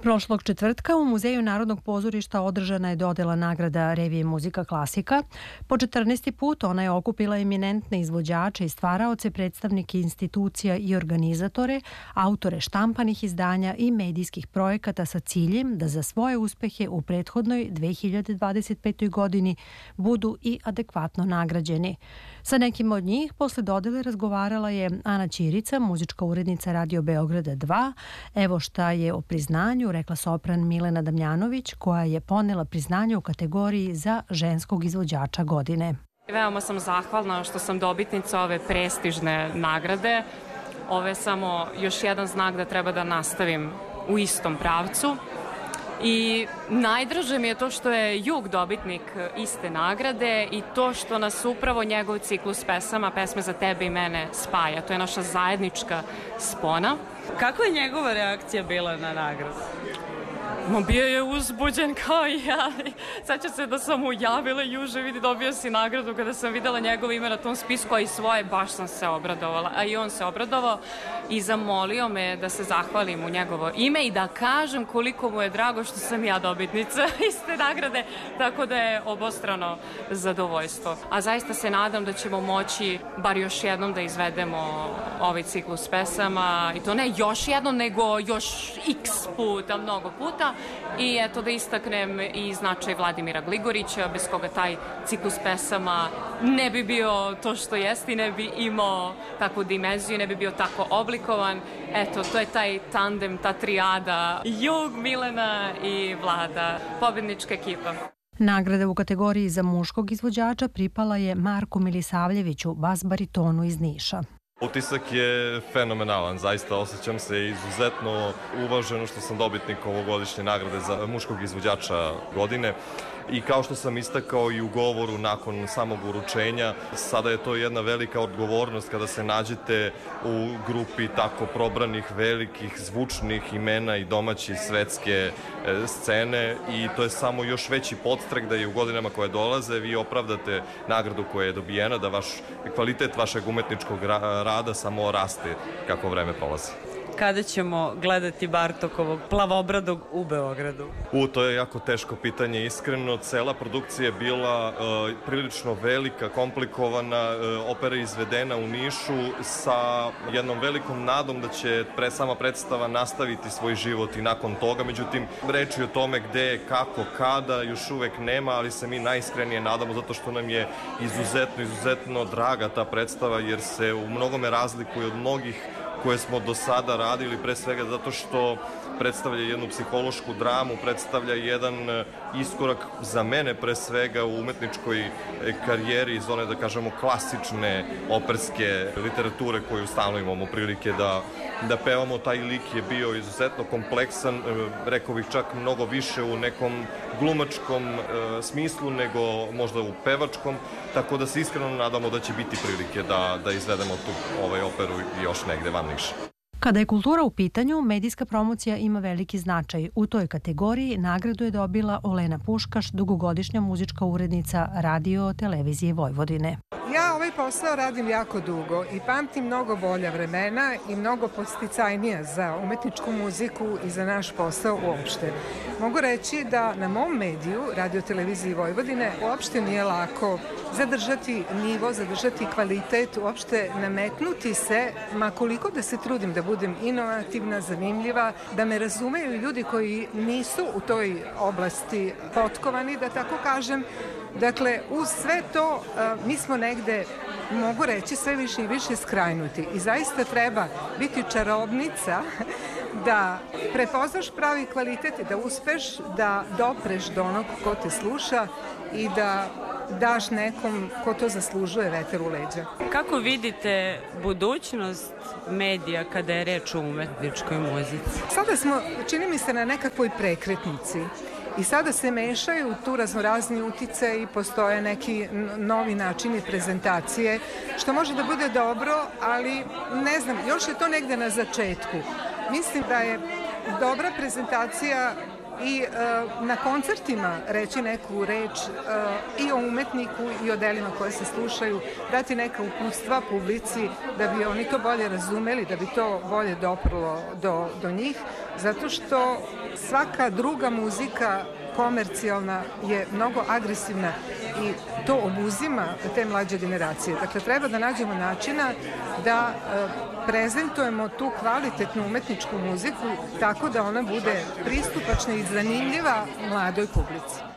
Prošlog četvrtka u Muzeju Narodnog pozorišta održana je dodela nagrada revije Muzika klasika. Po 14. put ona je okupila eminentne izvođače i stvaraoce, predstavnike institucija i organizatore, autore štampanih izdanja i medijskih projekata sa ciljem da za svoje uspehe u prethodnoj 2025. godini budu i adekvatno nagrađeni. Sa nekim od njih posle dodele razgovarala je Ana Ćirica, muzička urednica Radio Beograda 2. Evo šta je o priznanju rekla sopran Milena Damjanović, koja je ponela priznanje u kategoriji za ženskog izvođača godine. Veoma sam zahvalna što sam dobitnica ove prestižne nagrade. Ovo je samo još jedan znak da treba da nastavim u istom pravcu. I najdraže mi je to što je Jug dobitnik iste nagrade i to što nas upravo njegov ciklus pesama, Pesme za tebe i mene, spaja. To je naša zajednička spona. Kako je njegova reakcija bila na nagradu? Bio je uzbuđen kao i ja. Seća se da sam mu javila juče, vidi dobio si nagradu, kada sam videla njegovo ime na tom spisku, a i svoje, baš sam se obradovala. A i on se obradovao i zamolio me da se zahvalim u njegovo ime i da kažem koliko mu je drago što sam ja dobitnica iste nagrade, tako da je obostrano zadovoljstvo. A zaista se nadam da ćemo moći bar još jednom da izvedemo ovaj ciklus pesama, i to ne još jednom, nego još x puta, mnogo puta. I eto da istaknem i značaj Vladimira Gligorića, bez koga taj ciklus pesama ne bi bio to što jeste i ne bi imao takvu dimenziju, ne bi bio tako oblikovan. Eto, to je taj tandem, ta trijada, Jug, Milena i Vlada, pobednička ekipa. Nagrada u kategoriji za muškog izvođača pripala je Marku Milisavljeviću, bas baritonu iz Niša. Utisak je fenomenalan, zaista osjećam se izuzetno uvaženo što sam dobitnik ovogodišnje nagrade za muškog izvođača godine. I kao što sam istakao i u govoru nakon samog uručenja, sada je to jedna velika odgovornost kada se nađete u grupi tako probranih, velikih, zvučnih imena i domaće i svetske scene, i to je samo još veći podstrek da i u godinama koje dolaze vi opravdate nagradu koja je dobijena, da kvalitet vašeg umetničkog rada samo raste kako vreme prolazi. Kada ćemo gledati Bartokovog Plavobradog u Beogradu? To je jako teško pitanje, iskreno. Cela produkcija je bila prilično velika, komplikovana, opera je izvedena u Nišu sa jednom velikom nadom da će sama predstava nastaviti svoj život i nakon toga. Međutim, reči o tome gde, kako, kada još uvek nema, ali se mi najiskrenije nadamo zato što nam je izuzetno draga ta predstava, jer se u mnogome razlikuje od mnogih koje smo do sada radili, pre svega zato što predstavlja jednu psihološku dramu, predstavlja jedan iskorak za mene pre svega u umetničkoj karijeri iz one, da kažemo, klasične operske literature koju stalno imamo prilike da pevamo. Taj lik je bio izuzetno kompleksan, rekao bih čak mnogo više u nekom glumačkom smislu nego možda u pevačkom, tako da se iskreno nadamo da će biti prilike da izvedemo tu operu još negde van Niša. Kada je kultura u pitanju, medijska promocija ima veliki značaj. U toj kategoriji nagradu je dobila Olena Puškaš, dugogodišnja muzička urednica Radio Televizije Vojvodine. Ja ovaj posao radim jako dugo i pamtim mnogo bolja vremena i mnogo podsticajnija za umetničku muziku i za naš posao uopšte. Mogu reći da na mom mediju, Radio Televiziji Vojvodine, uopšte nije lako zadržati nivo, zadržati kvalitet, uopšte nametnuti se, ma koliko da se trudim da budem inovativna, zanimljiva, da me razumeju ljudi koji nisu u toj oblasti potkovani, da tako kažem. Dakle, uz sve to mi smo negde, mogu reći, sve više i više skrajnuti i zaista treba biti čarobnica da prepoznaš pravi kvalitet, da uspeš da dopreš do onog ko te sluša i da daš nekom ko to zaslužuje vetar u leđa. Kako vidite budućnost medija kada je reč o umetničkoj muzici? Sada smo, čini mi se, na nekakvoj prekretnici. I sada se mešaju tu raznorazni utice i postoje neki novi načini prezentacije, što može da bude dobro, ali ne znam, još je to negde na začetku. Mislim da je dobra prezentacija i na koncertima reći neku reč i o umetniku i o delima koje se slušaju, dati neka uputstva publici da bi oni to bolje razumeli, da bi to bolje doprlo do njih, zato što svaka druga muzika komercijalna je mnogo agresivna i to obuzima te mlađe generacije. Dakle, treba da nađemo načina da prezentujemo tu kvalitetnu umetničku muziku tako da ona bude pristupačna i zanimljiva mladoj publici.